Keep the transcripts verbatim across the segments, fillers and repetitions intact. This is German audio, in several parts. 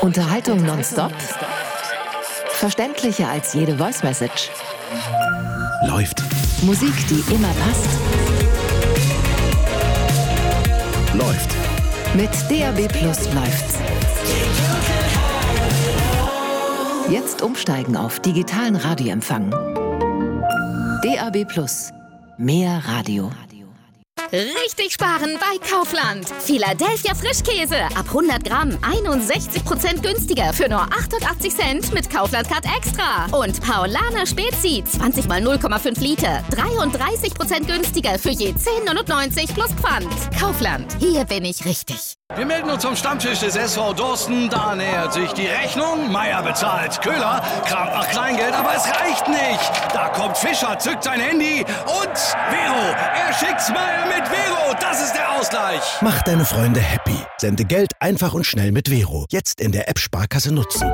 Unterhaltung nonstop. Verständlicher als jede Voice-Message. Läuft. Musik, die immer passt. Läuft. Mit D A B Plus läuft's. Jetzt umsteigen auf digitalen Radioempfang. D A B Plus. Mehr Radio. Richtig sparen bei Kaufland. Philadelphia Frischkäse ab hundert Gramm einundsechzig Prozent günstiger für nur achtundachtzig Cent mit Kaufland Card Extra. Und Paulaner Spezi zwanzig mal null Komma fünf Liter dreiunddreißig Prozent günstiger für je zehn neunundneunzig plus Pfand. Kaufland, hier bin ich richtig. Wir melden uns zum Stammtisch des S V Dorsten. Da nähert sich die Rechnung. Meier bezahlt. Köhler kramt nach Kleingeld, aber es reicht nicht. Da kommt Fischer, zückt sein Handy und Vero. Er schickt's Meier mit Vero. Das ist der Ausgleich. Mach deine Freunde happy. Sende Geld einfach und schnell mit Vero. Jetzt in der App Sparkasse nutzen.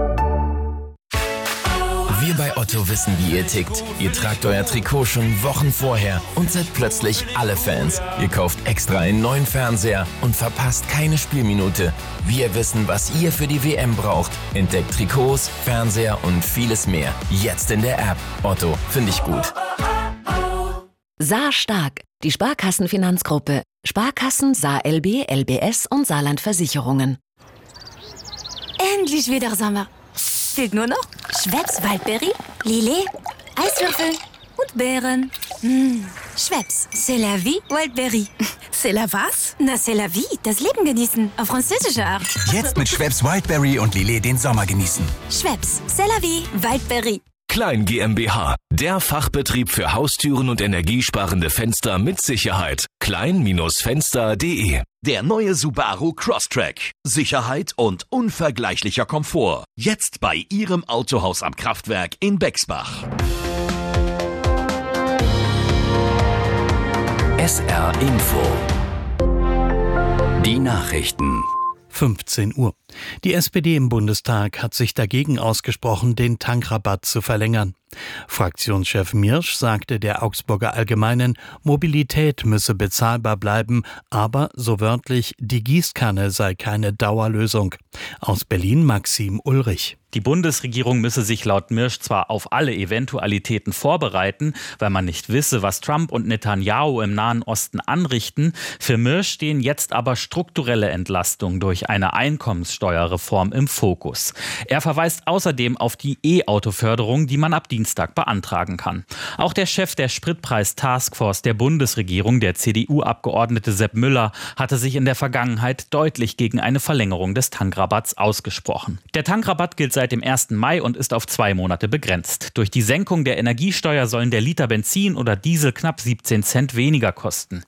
Wir bei Otto wissen, wie ihr tickt. Ihr tragt euer Trikot schon Wochen vorher und seid plötzlich alle Fans. Ihr kauft extra einen neuen Fernseher und verpasst keine Spielminute. Wir wissen, was ihr für die W M braucht. Entdeckt Trikots, Fernseher und vieles mehr. Jetzt in der App. Otto, finde ich gut. Saar Stark, die Sparkassenfinanzgruppe. Sparkassen, Saar L B, L B S und Saarland Versicherungen. Endlich wieder Sommer. Fehlt nur noch Schweppes Waldbeere, Lillet, Eiswürfel und Beeren. Mmh. Schweppes, c'est la vie, Waldbeere. C'est la was? Na, c'est la vie, das Leben genießen, auf französische Art. Jetzt mit Schweppes Wildberry und Lillet den Sommer genießen. Schweppes, c'est la vie, Waldbeere. Klein GmbH, der Fachbetrieb für Haustüren und energiesparende Fenster mit Sicherheit. klein Fenster punkt de. Der neue Subaru Crosstrek. Sicherheit und unvergleichlicher Komfort. Jetzt bei Ihrem Autohaus am Kraftwerk in Bexbach. S R Info. Die Nachrichten. fünfzehn Uhr. Die S P D im Bundestag hat sich dagegen ausgesprochen, den Tankrabatt zu verlängern. Fraktionschef Mirsch sagte der Augsburger Allgemeinen, Mobilität müsse bezahlbar bleiben, aber, so wörtlich, die Gießkanne sei keine Dauerlösung. Aus Berlin Maxim Ulrich. Die Bundesregierung müsse sich laut Mirsch zwar auf alle Eventualitäten vorbereiten, weil man nicht wisse, was Trump und Netanyahu im Nahen Osten anrichten. Für Mirsch stehen jetzt aber strukturelle Entlastungen durch eine Einkommenssteuerreform im Fokus. Er verweist außerdem auf die E-Auto-Förderung, die man ab Dienstag beantragen kann. Auch der Chef der Spritpreis-Taskforce der Bundesregierung, der C D U-Abgeordnete Sepp Müller, hatte sich in der Vergangenheit deutlich gegen eine Verlängerung des Tankrabatts ausgesprochen. Der Tankrabatt gilt seit dem ersten Mai und ist auf zwei Monate begrenzt. Durch die Senkung der Energiesteuer sollen der Liter Benzin oder Diesel knapp siebzehn Cent weniger kosten.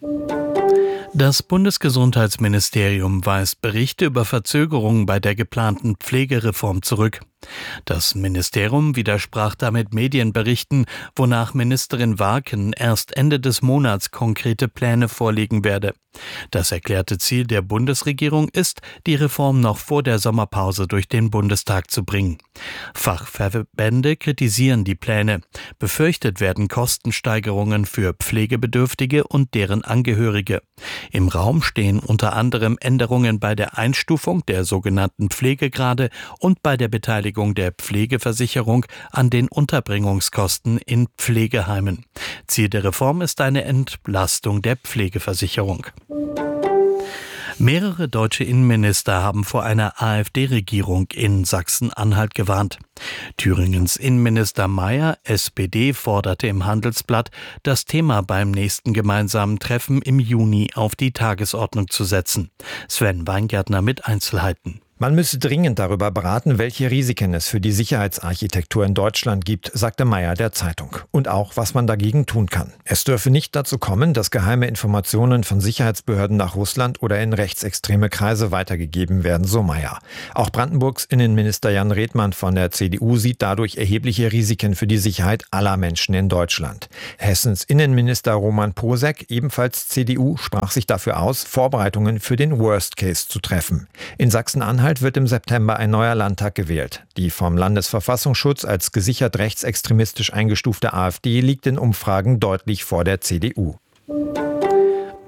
Das Bundesgesundheitsministerium weist Berichte über Verzögerungen bei der geplanten Pflegereform zurück. Das Ministerium widersprach damit Medienberichten, wonach Ministerin Warken erst Ende des Monats konkrete Pläne vorlegen werde. Das erklärte Ziel der Bundesregierung ist, die Reform noch vor der Sommerpause durch den Bundestag zu bringen. Fachverbände kritisieren die Pläne. Befürchtet werden Kostensteigerungen für Pflegebedürftige und deren Angehörige. Im Raum stehen unter anderem Änderungen bei der Einstufung der sogenannten Pflegegrade und bei der Beteiligung der Pflegeversicherung an den Unterbringungskosten in Pflegeheimen. Ziel der Reform ist eine Entlastung der Pflegeversicherung. Mehrere deutsche Innenminister haben vor einer AfD-Regierung in Sachsen-Anhalt gewarnt. Thüringens Innenminister Mayer, S P D, forderte im Handelsblatt, das Thema beim nächsten gemeinsamen Treffen im Juni auf die Tagesordnung zu setzen. Sven Weingärtner mit Einzelheiten. Man müsse dringend darüber beraten, welche Risiken es für die Sicherheitsarchitektur in Deutschland gibt, sagte Mayer der Zeitung. Und auch, was man dagegen tun kann. Es dürfe nicht dazu kommen, dass geheime Informationen von Sicherheitsbehörden nach Russland oder in rechtsextreme Kreise weitergegeben werden, so Mayer. Auch Brandenburgs Innenminister Jan Redmann von der C D U sieht dadurch erhebliche Risiken für die Sicherheit aller Menschen in Deutschland. Hessens Innenminister Roman Posek, ebenfalls C D U, sprach sich dafür aus, Vorbereitungen für den Worst Case zu treffen. In Sachsen-Anhalt wird im September ein neuer Landtag gewählt. Die vom Landesverfassungsschutz als gesichert rechtsextremistisch eingestufte AfD liegt in Umfragen deutlich vor der C D U.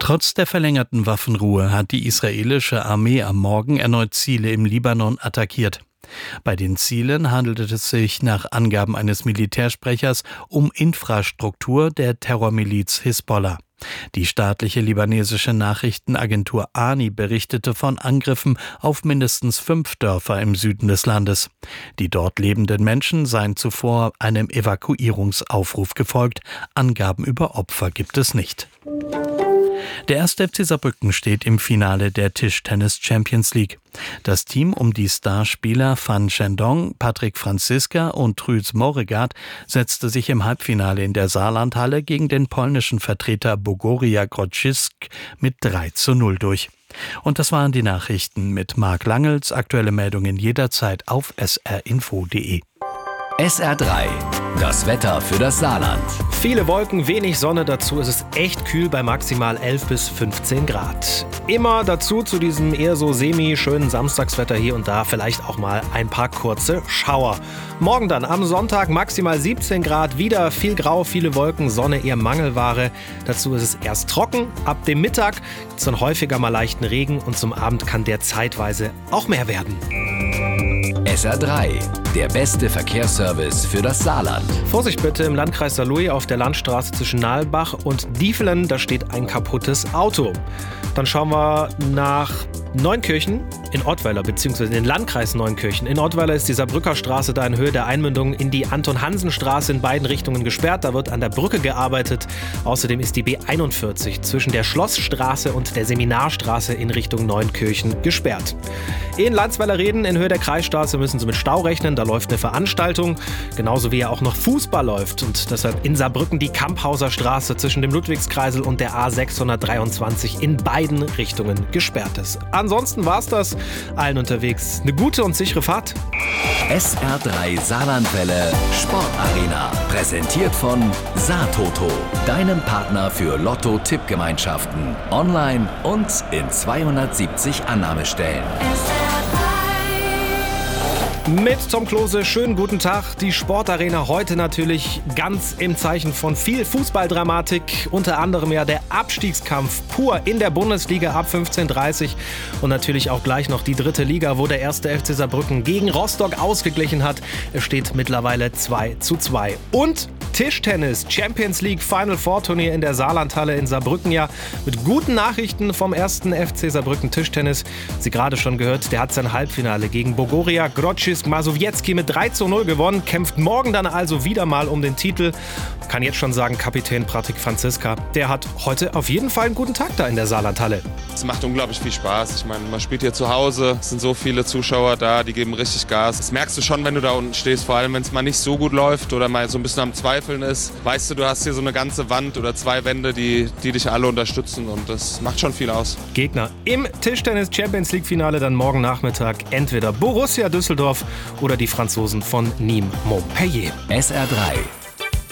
Trotz der verlängerten Waffenruhe hat die israelische Armee am Morgen erneut Ziele im Libanon attackiert. Bei den Zielen handelte es sich nach Angaben eines Militärsprechers um Infrastruktur der Terrormiliz Hisbollah. Die staatliche libanesische Nachrichtenagentur A N I berichtete von Angriffen auf mindestens fünf Dörfer im Süden des Landes. Die dort lebenden Menschen seien zuvor einem Evakuierungsaufruf gefolgt. Angaben über Opfer gibt es nicht. Der erste F C Saarbrücken steht im Finale der Tischtennis Champions League. Das Team um die Starspieler Fan Chendong, Patrick Franziska und Truls Moregard setzte sich im Halbfinale in der Saarlandhalle gegen den polnischen Vertreter Bogoria Grodzisk mit drei zu null durch. Und das waren die Nachrichten mit Marc Langels. Aktuelle Meldungen jederzeit auf s r info punkt d e. S R drei, das Wetter für das Saarland. Viele Wolken, wenig Sonne, dazu ist es echt kühl bei maximal elf bis fünfzehn Grad. Immer dazu zu diesem eher so semi-schönen Samstagswetter hier und da vielleicht auch mal ein paar kurze Schauer. Morgen dann am Sonntag maximal siebzehn Grad, wieder viel Grau, viele Wolken, Sonne eher Mangelware. Dazu ist es erst trocken, ab dem Mittag gibt es dann häufiger mal leichten Regen und zum Abend kann der zeitweise auch mehr werden. S R drei, der beste Verkehrsservice für das Saarland. Vorsicht bitte im Landkreis Saarlouis auf der Landstraße zwischen Nahlbach und Diefelen, da steht ein kaputtes Auto. Dann schauen wir nach Neunkirchen in Ottweiler, beziehungsweise in den Landkreis Neunkirchen. In Ottweiler ist die Saarbrücker Straße da in Höhe der Einmündung in die Anton-Hansen-Straße in beiden Richtungen gesperrt. Da wird an der Brücke gearbeitet. Außerdem ist die B einundvierzig zwischen der Schlossstraße und der Seminarstraße in Richtung Neunkirchen gesperrt. In Landsweiler-Reden in Höhe der Kreisstraße müssen Sie mit Stau rechnen. Da läuft eine Veranstaltung, genauso wie ja auch noch Fußball läuft. Und deshalb in Saarbrücken die Kamphauser Straße zwischen dem Ludwigskreisel und der A sechshundertdreiundzwanzig in beiden Richtungen gesperrt ist. Ansonsten war's das. Allen unterwegs eine gute und sichere Fahrt. S R drei Saarlandwelle Sportarena. Präsentiert von Saartoto, deinem Partner für Lotto-Tippgemeinschaften. Online und in zweihundertsiebzig Annahmestellen. Mit Tom Klose, schönen guten Tag. Die Sportarena heute natürlich ganz im Zeichen von viel Fußballdramatik. Unter anderem ja der Abstiegskampf pur in der Bundesliga ab fünfzehn Uhr dreißig. Und natürlich auch gleich noch die dritte Liga, wo der erste F C Saarbrücken gegen Rostock ausgeglichen hat. Es steht mittlerweile zwei zu zwei. Und Tischtennis, Champions League Final Four Turnier in der Saarlandhalle in Saarbrücken. Ja, mit guten Nachrichten vom ersten F C Saarbrücken Tischtennis. Sie gerade schon gehört, der hat sein Halbfinale gegen Bogoria Grodzisk Mazowiecki mit drei zu null gewonnen, kämpft morgen dann also wieder mal um den Titel. Kann jetzt schon sagen, Kapitän Patrick Franziska, der hat heute auf jeden Fall einen guten Tag da in der Saarlandhalle. Es macht unglaublich viel Spaß. Ich meine, man spielt hier zu Hause, es sind so viele Zuschauer da, die geben richtig Gas. Das merkst du schon, wenn du da unten stehst, vor allem wenn es mal nicht so gut läuft oder mal so ein bisschen am Zweifeln ist. Weißt du, du hast hier so eine ganze Wand oder zwei Wände, die, die dich alle unterstützen und das macht schon viel aus. Gegner im Tischtennis Champions League Finale dann morgen Nachmittag entweder Borussia Düsseldorf oder die Franzosen von Nîmes Montpellier. S R drei